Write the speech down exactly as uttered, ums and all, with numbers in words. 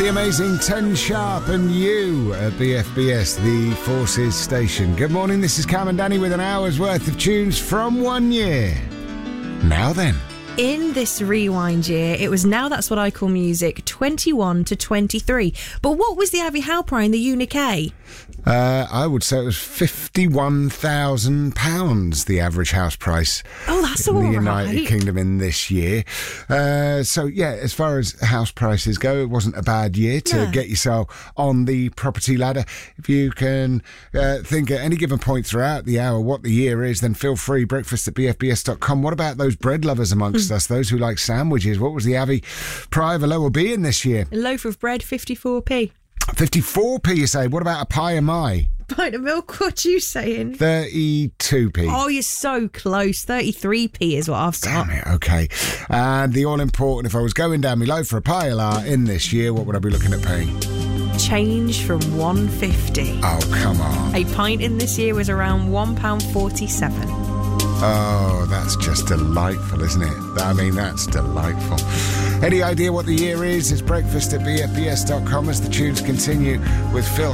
The amazing ten Sharp and you at B F B S, the Forces station. Good morning, this is Cam and Danny with an hour's worth of tunes from one year. Now then. In this rewind year, it was Now That's What I Call Music, twenty-one to twenty-three. But what was the Avi Halpern, the Unique A? Uh, I would say it was fifty-one thousand pounds, the average house price. Oh, that's in all the right. United Kingdom in this year. Uh, so, yeah, as far as house prices go, it wasn't a bad year to Yeah. get yourself on the property ladder. If you can uh, think at any given point throughout the hour what the year is, then feel free, breakfast at b f b s dot com. What about those bread lovers amongst us, those who like sandwiches? What was the Avi Pry of a lower B in this year? A loaf of bread, fifty-four p. fifty-four p, you say? What about a pie of my? Pint of milk, what you saying? thirty-two p. Oh, you're so close. thirty-three p is what I've got. Damn it, okay. And the all-important, if I was going down my loaf for a pie a la in this year, what would I be looking at paying? Change from one fifty. Oh, come on. A pint in this year was around one pound forty-seven. Oh, that's just delightful, isn't it? I mean, that's delightful. Any idea what the year is? It's breakfast at b f b s dot com as the tunes continue with Phil